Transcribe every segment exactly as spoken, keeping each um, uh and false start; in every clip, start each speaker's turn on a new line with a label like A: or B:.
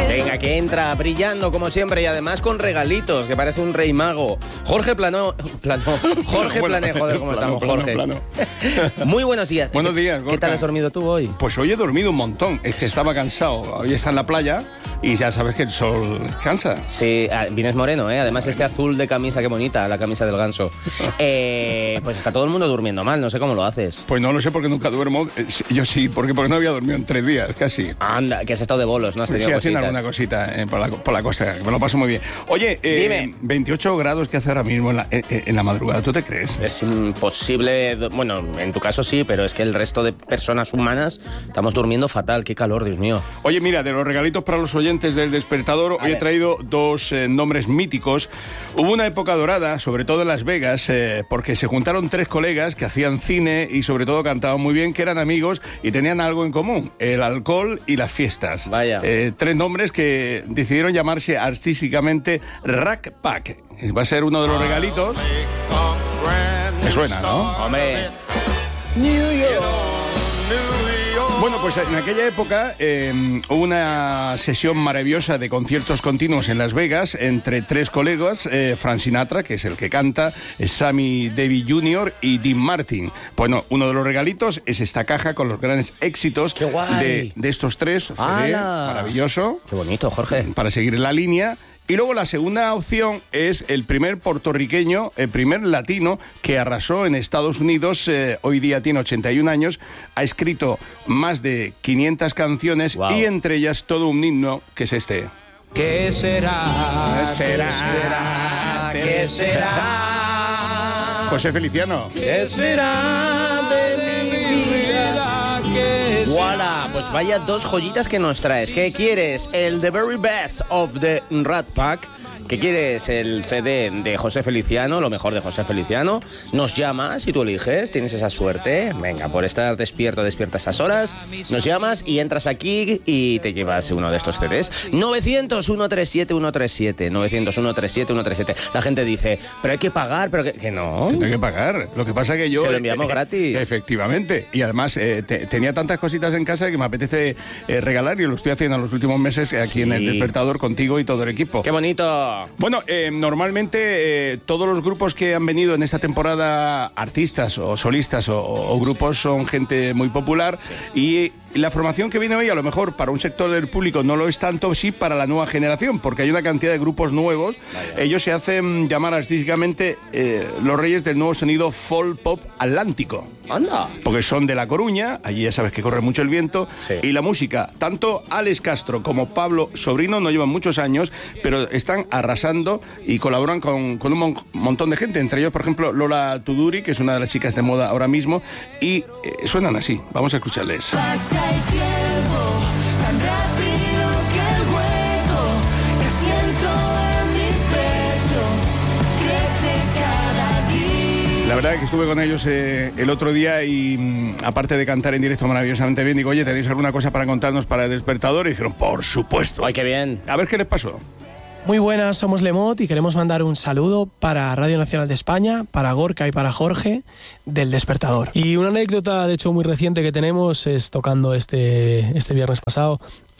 A: Venga, que entra brillando como siempre y además con regalitos, que parece un rey mago. Jorge Plano... Plano Jorge bueno, Plané, joder, ¿cómo plano, estamos, Jorge? Plano, plano. Muy buenos días.
B: Buenos días, Gorka.
A: ¿Qué tal has dormido tú hoy?
B: Pues hoy he dormido un montón. Es que estaba cansado. Hoy está en la playa y ya sabes que el sol cansa.
A: Sí, vienes moreno, ¿eh? Además este azul de camisa, qué bonita, la camisa del ganso. Eh, pues está todo el mundo durmiendo mal, no sé cómo lo haces.
B: Pues no lo sé porque nunca duermo. Yo sí, porque, porque no había dormido en tres días, casi.
A: Anda, que has estado de bolos, ¿no? Has tenido
B: sí,
A: cositas.
B: haciendo alguna cosita eh, por, la, por la costa, me lo paso muy bien. Oye, eh,
A: Dime.
B: veintiocho grados que hace ahora mismo en la, en, en la madrugada, ¿tú te crees?
A: Es imposible, bueno, en tu caso sí, pero es que el resto de personas humanas estamos durmiendo fatal, qué calor, Dios mío.
B: Oye, mira, de los regalitos para los oyentes del Despertador, hoy he traído dos eh, nombres míticos. Hubo una época dorada, sobre todo en Las Vegas, eh, porque se juntaron tres colegas que hacían cine y sobre todo cantaban muy bien, que eran amigos y tenían algo en común, el alcohol y las fiestas.
A: Vaya.
B: Eh, tres nombres que decidieron llamarse artísticamente Rat Pack. Va a ser uno de los regalitos. Me suena, ¿no?
A: Hombre.
B: New York. Bueno, pues en aquella época eh, hubo una sesión maravillosa de conciertos continuos en Las Vegas entre tres colegas, eh, Frank Sinatra, que es el que canta, Sammy Davis junior y Dean Martin. Bueno, uno de los regalitos es esta caja con los grandes éxitos de, de estos tres. C D, maravilloso.
A: Qué bonito, Jorge.
B: Para seguir la línea. Y luego la segunda opción es el primer puertorriqueño, el primer latino que arrasó en Estados Unidos, eh, hoy día tiene ochenta y un años, ha escrito más de quinientas canciones wow. y entre ellas todo un himno que es este.
C: ¿Qué será?
B: ¿Qué será?
C: ¿Qué será?
B: José Feliciano.
C: ¿Qué será de mi vida? ¿Qué será?
A: ¡Voilà! Pues vaya dos joyitas que nos traes. ¿Qué quieres? El The Very Best of the Rat Pack. ¿Qué quieres? El C D de José Feliciano, lo mejor de José Feliciano. Nos llamas y tú eliges, tienes esa suerte. Venga, por estar despierto, despierta a esas horas, nos llamas y entras aquí y te llevas uno de estos C Ds. novecientos, ciento treinta y siete, ciento treinta y siete. novecientos, ciento treinta y siete, ciento treinta y siete. La gente dice, pero hay que pagar, pero que, que no.
B: Que no hay que pagar. Lo que pasa es que yo...
A: Se lo enviamos
B: eh,
A: gratis.
B: Efectivamente. Y además eh, te, tenía tantas cositas en casa que me apetece eh, regalar y lo estoy haciendo en los últimos meses aquí sí. en el Despertador contigo y todo el equipo.
A: ¡Qué bonito!
B: Bueno, eh, normalmente eh, todos los grupos que han venido en esta temporada, artistas o solistas o, o grupos, son gente muy popular sí. y la formación que viene hoy a lo mejor para un sector del público no lo es tanto, sí para la nueva generación, porque hay una cantidad de grupos nuevos. Vaya. Ellos se hacen llamar artísticamente eh, los reyes del nuevo sonido folk pop atlántico.
A: ¡Anda!
B: Porque son de La Coruña, allí ya sabes que corre mucho el viento,
A: sí.
B: y la música. Tanto Alex Castro como Pablo Sobrino no llevan muchos años, pero están arrasando y colaboran con, con un mon montón de gente, entre ellos, por ejemplo, Lola Tuduri, que es una de las chicas de moda ahora mismo, y eh, suenan así. Vamos a escucharles.
D: Pasa el tiempo tan rápido que el hueco que siento en mi pecho crece cada día.
B: La verdad es que estuve con ellos eh, el otro día y mmm, aparte de cantar en directo maravillosamente bien, digo, oye, ¿tenéis alguna cosa para contarnos para el Despertador? Y dijeron, por supuesto.
A: ¡Ay, qué bien!
B: A ver qué les pasó.
E: Muy buenas, somos Lemot y queremos mandar un saludo para Radio Nacional de España, para Gorka y para Jorge del Despertador.
F: Y una anécdota, de hecho, muy reciente que tenemos es tocando este, este viernes pasado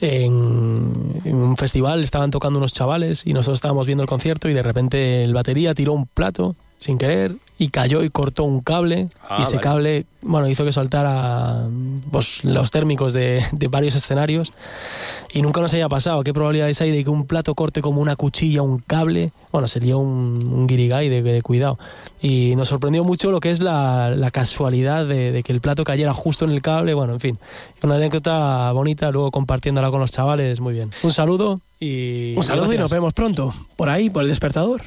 F: en, en un festival. Estaban tocando unos chavales y nosotros estábamos viendo el concierto y de repente el batería tiró un plato sin querer y cayó y cortó un cable ah, y ese vale. cable, bueno, hizo que saltara pues, los térmicos de, de varios escenarios y nunca nos había pasado. ¿Qué probabilidades hay de que un plato corte como una cuchilla un cable? Bueno, sería un, un guirigay de, de cuidado. Y nos sorprendió mucho lo que es la, la casualidad de, de que el plato cayera justo en el cable. Bueno, en fin, una anécdota bonita, luego compartiéndola con los chavales, muy bien. Un saludo y...
E: Un saludo gracias. Y nos vemos pronto, por ahí, por el Despertador.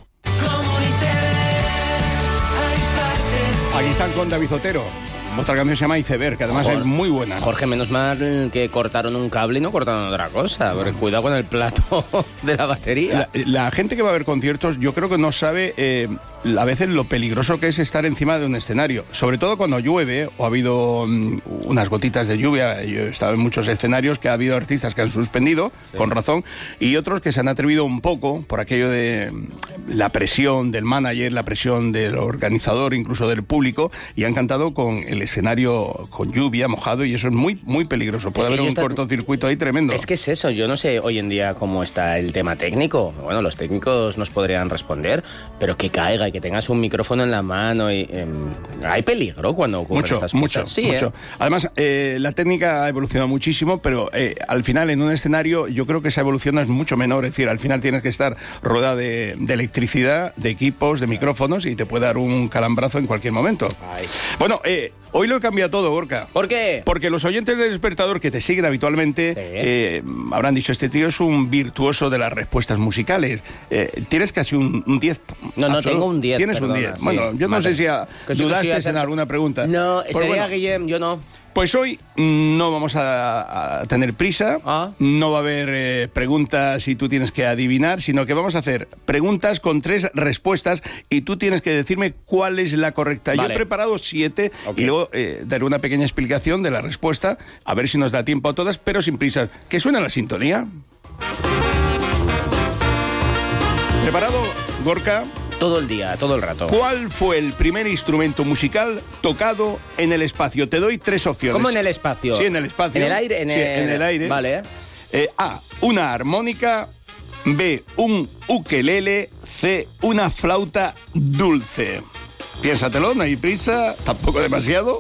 B: Aquí están con David Otero. Otra canción se llama Iceberg, que además Jorge, es muy buena.
A: Jorge, menos mal que cortaron un cable y no cortaron otra cosa. Porque cuidado con el plato de la batería.
B: La, la gente que va a ver conciertos, yo creo que no sabe eh, a veces lo peligroso que es estar encima de un escenario, sobre todo cuando llueve o ha habido um, unas gotitas de lluvia. Yo he estado en muchos escenarios que ha habido artistas que han suspendido, sí, con razón, y otros que se han atrevido un poco por aquello de la presión del manager, la presión del organizador, incluso del público, y han cantado con el escenario con lluvia, mojado, y eso es muy, muy peligroso. Puede haber un está... cortocircuito ahí tremendo.
A: Es que es eso, yo no sé hoy en día cómo está el tema técnico. Bueno, los técnicos nos podrían responder, pero que caiga y que tengas un micrófono en la mano y eh, hay peligro cuando ocurren
B: mucho,
A: estas cosas.
B: Mucho,
A: sí,
B: mucho.
A: ¿eh?
B: Además, eh, la técnica ha evolucionado muchísimo, pero eh, al final en un escenario yo creo que esa evolución es mucho menor. Es decir, al final tienes que estar rodeado de, de electricidad, de equipos, de micrófonos, y te puede dar un calambrazo en cualquier momento. Ay. Bueno, eh, hoy lo he cambiado todo, Gorka.
A: ¿Por qué?
B: Porque los oyentes del Despertador que te siguen habitualmente sí. eh, habrán dicho, este tío es un virtuoso de las respuestas musicales. Eh, tienes casi un, un diez.
A: No, no, tengo un diez.
B: Tienes
A: perdona,
B: un diez.
A: Sí.
B: Bueno, yo no
A: vale.
B: sé si a, dudaste si en alguna pregunta.
A: No,
B: pues
A: sería
B: bueno,
A: Guillem, yo no.
B: Pues hoy no vamos a, a tener prisa, ah. no va a haber eh, preguntas y tú tienes que adivinar, sino que vamos a hacer preguntas con tres respuestas y tú tienes que decirme cuál es la correcta. Vale. Yo he preparado siete okay. y luego eh, daré una pequeña explicación de la respuesta, a ver si nos da tiempo a todas, pero sin prisa. ¿Qué suena la sintonía? ¿Preparado, Gorka?
A: Todo el día, todo el rato.
B: ¿Cuál fue el primer instrumento musical tocado en el espacio? Te doy tres opciones.
A: ¿Cómo en el espacio?
B: Sí, en el espacio.
A: ¿En el aire? En,
B: sí,
A: el...
B: en el aire.
A: Vale.
B: Eh, A, una armónica. B, un ukelele. C, una flauta dulce. Piénsatelo, no hay prisa, tampoco demasiado.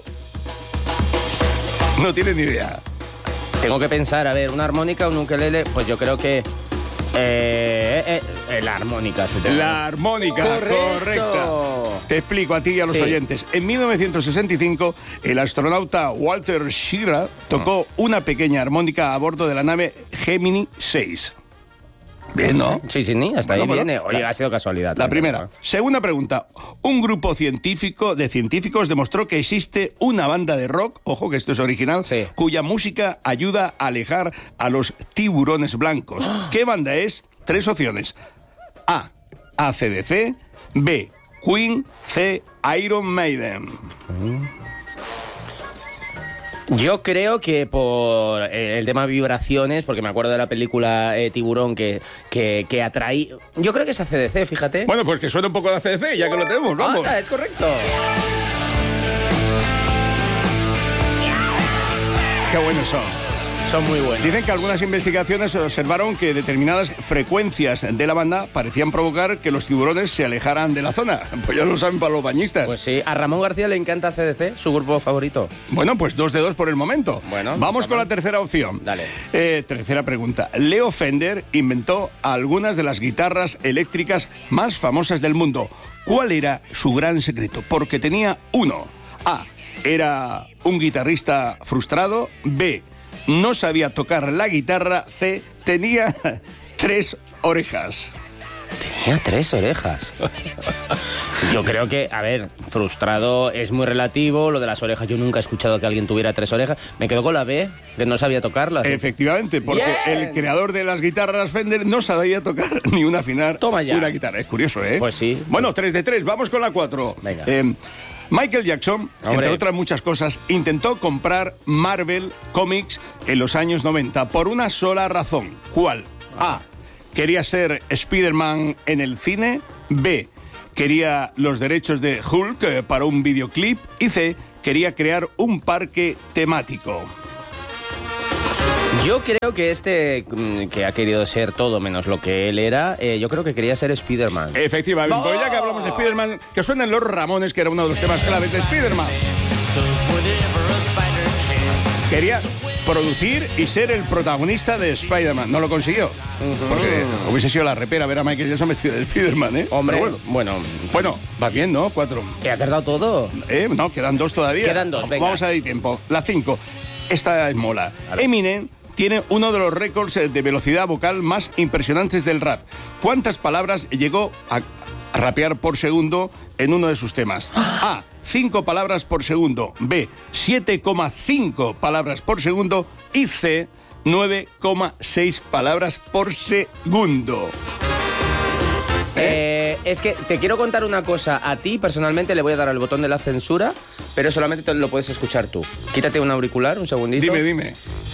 B: No tienes ni idea.
A: Tengo que pensar, a ver, una armónica, un ukelele, pues yo creo que... Eh, eh, eh, la armónica.
B: La armónica, correcto. Correcta. Te explico a ti y a los sí. oyentes. En mil novecientos sesenta y cinco, el astronauta Walter Schirra tocó oh. una pequeña armónica a bordo de la nave Gemini seis. Bien, ¿no?
A: Sí, sí, ni hasta bueno, ahí viene. Oye, la, ha sido casualidad.
B: La primera. ¿No? Segunda pregunta. Un grupo científico de científicos demostró que existe una banda de rock, ojo que esto es original, sí. cuya música ayuda a alejar a los tiburones blancos. ¿Qué banda es? Tres opciones. A, A C D C. B, Queen. C, Iron Maiden.
A: Yo creo que por el tema vibraciones, porque me acuerdo de la película eh, Tiburón que, que, que atraí... Yo creo que es A C D C, fíjate.
B: Bueno, pues que suena un poco de A C D C, ya que lo tenemos, vamos.
A: Ah, es correcto.
B: Qué buenos son.
A: Son muy buenos.
B: Dicen que algunas investigaciones observaron que determinadas frecuencias de la banda parecían provocar que los tiburones se alejaran de la zona. Pues ya lo saben para los bañistas.
A: Pues sí, a Ramón García le encanta C D C, su grupo favorito.
B: Bueno, pues dos de dos por el momento. Bueno, vamos, vamos. con la tercera opción.
A: Dale.
B: Eh, tercera pregunta. Leo Fender inventó algunas de las guitarras eléctricas más famosas del mundo. ¿Cuál era su gran secreto? Porque tenía uno. A, era un guitarrista frustrado. B, no sabía tocar la guitarra. C, tenía tres orejas.
A: Tenía tres orejas. Yo creo que, a ver, frustrado es muy relativo. Lo de las orejas, yo nunca he escuchado que alguien tuviera tres orejas. Me quedo con la B, que no sabía tocarlas.
B: Efectivamente, porque Bien. el creador de las guitarras Fender no sabía tocar ni una afinar
A: Toma ya.
B: una guitarra. Es curioso, ¿eh?
A: Pues sí.
B: Bueno, tres de tres, vamos con la cuatro. Venga. Eh, Michael Jackson, Hombre. entre otras muchas cosas, intentó comprar Marvel Comics en los años noventa por una sola razón. ¿Cuál? A, quería ser Spider-Man en el cine. B, quería los derechos de Hulk para un videoclip. Y C, quería crear un parque temático.
A: Yo creo que este, que ha querido ser todo menos lo que él era, eh, yo creo que quería ser Spider-Man.
B: Efectivamente, ¡Oh! Pues ya que hablamos de Spider-Man, que suenan los Ramones, que era uno de los temas claves de Spider-Man. Quería producir y ser el protagonista de Spider-Man. No lo consiguió. Uh-huh. Porque hubiese sido la repera ver a Michael Jackson vestido de Spider-Man, ¿eh?
A: Hombre,
B: bueno,
A: bueno.
B: Bueno, va bien, ¿no? Cuatro.
A: ¿Te ha acertado todo?
B: Eh, no, quedan dos todavía.
A: Quedan dos, venga.
B: Vamos a dar tiempo. La cinco. Esta es mola. Eminem tiene uno de los récords de velocidad vocal más impresionantes del rap. ¿Cuántas palabras llegó a rapear por segundo en uno de sus temas? A, cinco palabras por segundo. B, siete coma cinco palabras por segundo. Y C, nueve coma seis palabras por segundo.
A: Eh, es que te quiero contar una cosa. A ti, personalmente, le voy a dar al botón de la censura, pero solamente te lo puedes escuchar tú. Quítate un auricular, un segundito.
B: Dime, dime.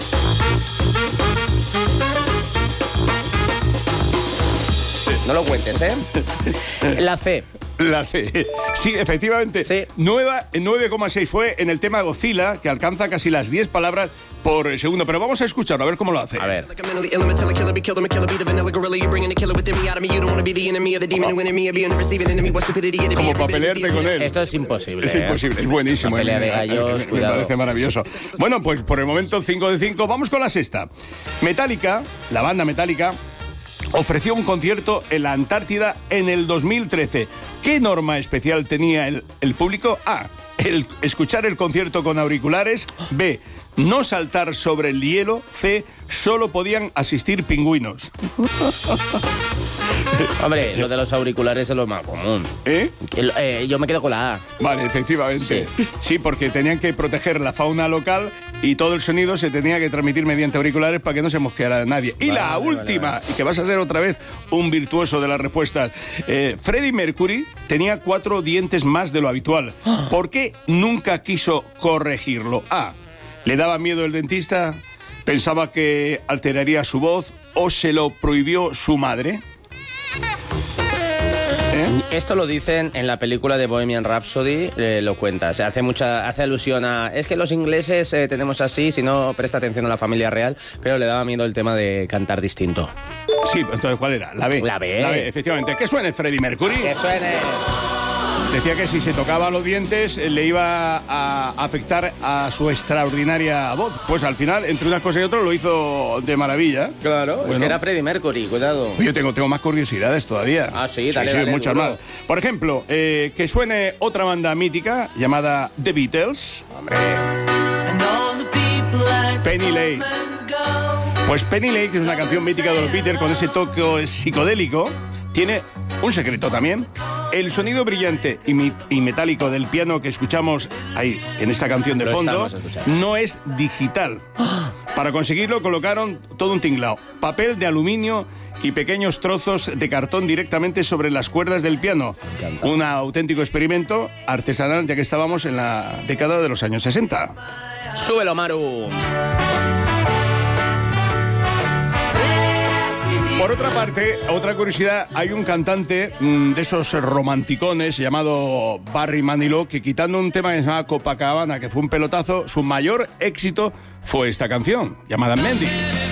A: No lo cuentes, ¿eh? La C.
B: La C. Sí, efectivamente.
A: Sí.
B: nueve coma seis fue en el tema Godzilla, que alcanza casi las diez palabras por segundo. Pero vamos a escucharlo, a ver cómo lo hace.
A: A ver.
B: Como para pelearte con él.
A: Esto es imposible.
B: Es
A: ¿eh?
B: imposible, es buenísimo.
A: La pelea de
B: Es-
A: gallos,
B: me
A: cuidado.
B: parece maravilloso. Bueno, pues por el momento cinco de cinco. Vamos con la sexta. Metallica, la banda Metallica, ofreció un concierto en la Antártida en el dos mil trece. ¿Qué norma especial tenía el, el público? A. El escuchar el concierto con auriculares. B. No saltar sobre el hielo. C. Solo podían asistir pingüinos.
A: Hombre, lo de los auriculares es lo más común.
B: ¿Eh?
A: El- eh, yo me quedo con la A.
B: Vale, efectivamente. Sí. Sí, porque tenían que proteger la fauna local y todo el sonido se tenía que transmitir mediante auriculares para que no se mosqueara nadie. Y
A: Vale,
B: la
A: vale,
B: última,
A: vale.
B: y que vas a ser otra vez un virtuoso de las respuestas. Eh, Freddie Mercury tenía cuatro dientes más de lo habitual. ¿Por qué nunca quiso corregirlo? A. ¿Le daba miedo el dentista? ¿Pensaba que alteraría su voz? ¿O se lo prohibió su madre? ¿Eh?
A: Esto lo dicen en la película de Bohemian Rhapsody, eh, lo cuenta. Se hace mucha, hace alusión a. Es que los ingleses eh, tenemos así, si no presta atención a la familia real, pero le daba miedo el tema de cantar distinto.
B: Sí, entonces ¿cuál era? La B.
A: La B.
B: La B, efectivamente. ¿Qué suene Freddie Mercury?
A: Que suene.
B: Decía que si se tocaba los dientes eh, le iba a afectar a su extraordinaria voz. Pues al final, entre una cosa y otra, lo hizo de maravilla.
A: Claro, es
B: Bueno.
A: que era Freddie Mercury, cuidado.
B: Yo tengo, tengo más curiosidades todavía.
A: Ah, sí, dale, dale,
B: muchas
A: duro.
B: más. Por ejemplo, eh, que suene otra banda mítica llamada The Beatles.
A: Hombre.
B: Penny Lane. Pues Penny Lane, que es una canción mítica de los Beatles con ese toque psicodélico, tiene un secreto también. El sonido brillante y, mi- y metálico del piano que escuchamos ahí en esta canción de
A: Lo
B: fondo
A: estamos escuchando.
B: no es digital. Para conseguirlo colocaron todo un tinglao, papel de aluminio y pequeños trozos de cartón directamente sobre las cuerdas del piano.
A: encanta.
B: Un auténtico experimento artesanal, ya que estábamos en la década de los años sesenta.
A: Súbelo, Maru.
B: Por otra parte, otra curiosidad, hay un cantante mmm, de esos romanticones llamado Barry Manilow que, quitando un tema que se llama Copacabana, que fue un pelotazo, su mayor éxito fue esta canción, llamada Mandy.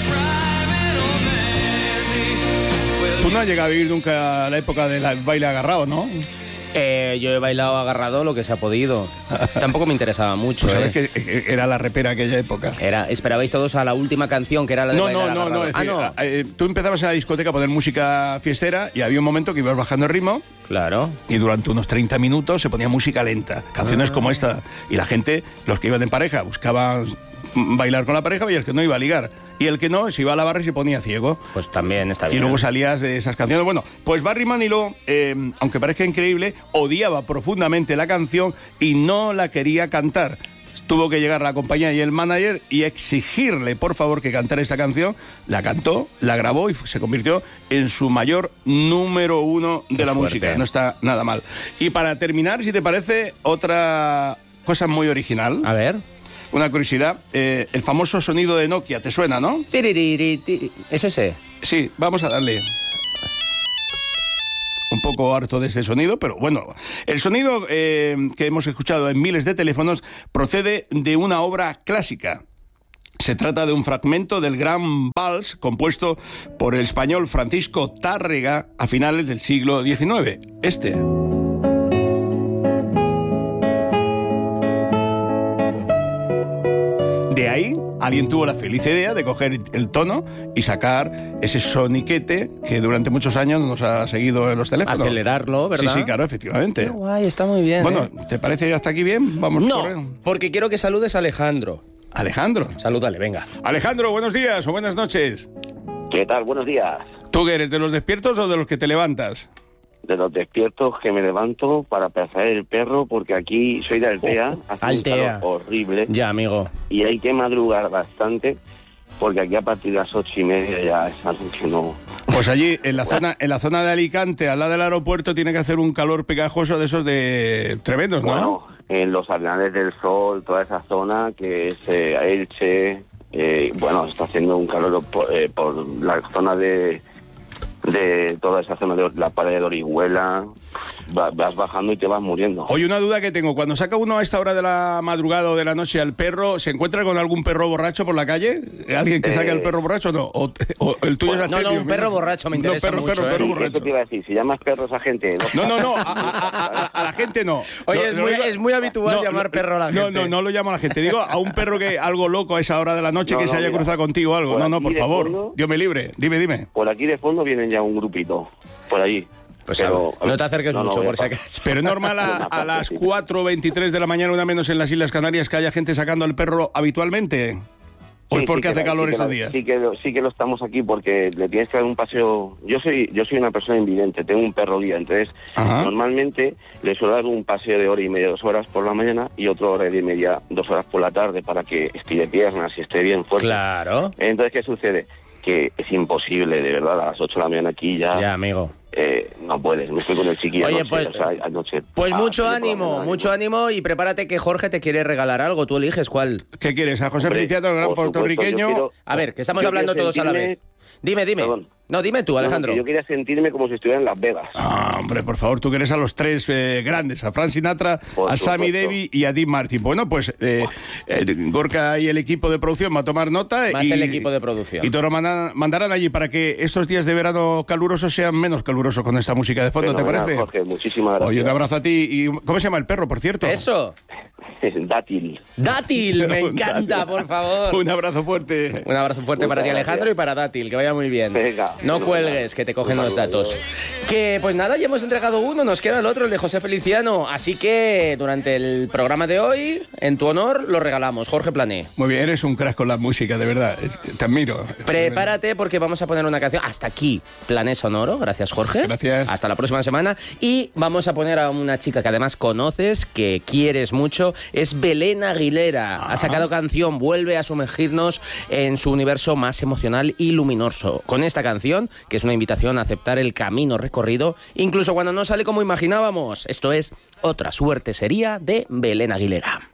B: Tú no has llegado a vivir nunca la época del baile agarrado, ¿no?
A: Eh, yo he bailado agarrado lo que se ha podido. Tampoco me interesaba mucho.
B: Pues
A: eh.
B: sabes que era la repera aquella época.
A: Era, esperabais todos a la última canción, que era la de
B: No,
A: bailar
B: no, no,
A: agarrado.
B: no, es
A: Ah,
B: decir,
A: no.
B: eh, tú empezabas en la discoteca a poner música fiestera y había un momento que ibas bajando el ritmo
A: Claro.
B: y durante unos treinta minutos se ponía música lenta, canciones
A: Ah.
B: como esta, y la gente, los que iban en pareja, buscaban bailar con la pareja y el que no iba a ligar, y el que no se iba a la barra y se ponía ciego.
A: Pues también está
B: Y
A: bien.
B: luego salías de esas canciones. Bueno, pues Barry Manilow, eh, aunque parezca increíble, odiaba profundamente la canción y no la quería cantar. Tuvo que llegar la compañía y el manager y exigirle, por favor, que cantara esa canción. La cantó, la grabó y se convirtió en su mayor número uno de
A: Qué
B: la
A: fuerte.
B: música. No está nada mal. Y para terminar, si te parece, otra cosa muy original,
A: A ver.
B: una curiosidad, eh, el famoso sonido de Nokia, ¿te suena, no?
A: Tiririri, tiri. ¿Es ese?
B: Sí, vamos a darle. Un poco harto de ese sonido, pero bueno. El sonido eh, que hemos escuchado en miles de teléfonos procede de una obra clásica. Se trata de un fragmento del Gran Vals compuesto por el español Francisco Tárrega a finales del siglo diecinueve. Este. De ahí, alguien tuvo la feliz idea de coger el tono y sacar ese soniquete que durante muchos años nos ha seguido en los teléfonos.
A: Acelerarlo, ¿verdad?
B: Sí, sí, claro, efectivamente.
A: Qué guay, está muy bien.
B: Bueno,
A: ¿eh?
B: ¿te parece hasta aquí bien? Vamos
A: No,
B: correr.
A: porque quiero que saludes a Alejandro.
B: Alejandro.
A: Salúdale, venga.
B: Alejandro, buenos días o buenas noches.
G: ¿Qué tal? Buenos días.
B: ¿Tú qué eres, de los despiertos o de los que te levantas?
G: De los despiertos que me levanto para pasear el perro, porque aquí soy de Altea, hace
A: Altea.
G: un calor horrible
A: Ya, amigo.
G: y hay que madrugar bastante. porque aquí a partir de las ocho y media ya es algo que no...
B: Pues allí, en la zona en la zona de Alicante, al lado del aeropuerto, tiene que hacer un calor pegajoso de esos de tremendos, ¿no?
G: Bueno, en los Arenales del Sol, toda esa zona que es eh, Elche, eh, bueno, está haciendo un calor por, eh, por la zona de... de toda esa zona de la pared de Orihuela, va, vas bajando y te vas muriendo.
B: Oye, una duda que tengo, cuando saca uno a esta hora de la madrugada o de la noche al perro, ¿se encuentra con algún perro borracho por la calle? ¿Alguien que saque
G: Eh,
B: al perro borracho o no? ¿O, o el tuyo
A: Bueno,
B: es
A: no,
B: Artemio?
A: no, un perro borracho me interesa
B: no, perro,
A: mucho,
B: perro,
A: ¿eh?
B: perro
G: Sí,
B: borracho.
G: eso te iba a decir, si llamas perros a gente...
B: No, no, no, a, a- a- a- a la gente no.
A: Oye,
B: No,
A: es
B: lo
A: muy-
B: digo-
A: es muy habitual llamar perro a la
B: No,
A: gente.
B: no, no lo llamo a la gente. Digo a un perro que algo loco a esa hora de la noche
G: No,
B: que
G: no,
B: se haya
G: mira,
B: cruzado contigo o algo.
G: por
B: No, no,
G: aquí
B: por
G: de
B: favor.
G: fondo-
B: Dios me libre. Dime, dime.
G: Por aquí de fondo vienen ya un grupito, por allí.
A: Pues
G: Pero,
A: a ver, no te acerques
G: no, no,
A: mucho,
G: voy a
A: por si
G: pa-
A: acaso.
B: Pero es normal a, a las cuatro veintitrés de la mañana, una menos en las Islas Canarias, que haya gente sacando al perro habitualmente. ¿O
G: Sí,
B: es porque
G: sí que
B: hace
G: la-
B: calor
G: sí que
B: estos
G: la-
B: días?
G: Sí que, lo, sí que lo estamos aquí porque le tienes que dar un paseo. Yo soy yo soy una persona invidente, tengo un perro guía, entonces
B: Ajá.
G: normalmente le suelo dar un paseo de hora y media, dos horas por la mañana y otra hora y media, dos horas por la tarde para que estire piernas y esté bien fuerte.
A: Claro.
G: Entonces, ¿qué sucede? Que es imposible, de verdad, a las ocho de la mañana aquí ya,
A: Ya, amigo.
G: eh, no puedes. Me estoy con el chiquillo
A: Oye,
G: anoche,
A: pues-
G: o sea, anoche.
A: Pues
G: Ah,
A: mucho
G: sí, por la
A: ánimo,
G: mañana,
A: mucho ánimo y prepárate que Jorge te quiere regalar algo. Tú eliges cuál.
B: ¿Qué quieres? ¿A José
G: Hombre,
B: Feliciano, el gran
G: por supuesto,
B: puertorriqueño?
G: yo quiero-
A: A ver, que estamos
G: Yo
A: hablando
G: quiero
A: todos a la
G: sentirme-
A: vez. Dime, dime.
G: Perdón.
A: No, dime tú,
G: No,
A: Alejandro.
G: que yo quería sentirme como si estuviera en Las Vegas.
B: Ah, hombre, por favor, tú quieres a los tres eh, grandes, a Frank Sinatra,
G: Por
B: a Sammy
G: supuesto.
B: Davis y a Dean Martin. Bueno, pues eh, eh, Gorka y el equipo de producción va a tomar nota.
A: Más
B: y,
A: el equipo de producción.
B: Y te lo mandan- mandarán allí para que estos días de verano calurosos sean menos calurosos con esta música de fondo, ¿te
G: Fenomenal,
B: parece?
G: Jorge, muchísimas gracias.
B: Oye, un abrazo a ti. Y, ¿cómo se llama el perro, por cierto?
A: Eso.
G: Dátil.
A: Dátil, me
B: Un
A: encanta,
B: dátil.
A: por favor.
B: Un abrazo fuerte.
A: Un abrazo fuerte
G: Muchas
A: para ti,
G: gracias.
A: Alejandro, y para Dátil, que vaya muy bien.
G: Venga,
A: no
G: fenomenal.
A: cuelgues, que te cogen
G: Un
A: los
G: saludo.
A: datos. Que pues nada, ya hemos entregado uno, nos queda el otro, el de José Feliciano. Así que durante el programa de hoy, en tu honor, lo regalamos. Jorge Plané.
B: Muy bien, eres un crack con la música, de verdad. Es- te admiro.
A: Prepárate porque vamos a poner una canción. Hasta aquí, Plané Sonoro. Gracias, Jorge.
B: Gracias.
A: Hasta la próxima semana. Y vamos a poner a una chica que además conoces, que quieres mucho. Es Belén Aguilera. Ha sacado canción, vuelve a sumergirnos en su universo más emocional y luminoso. Con esta canción, que es una invitación a aceptar el camino recorrido, incluso cuando no sale como imaginábamos. Esto es Otra Suerte Sería de Belén Aguilera.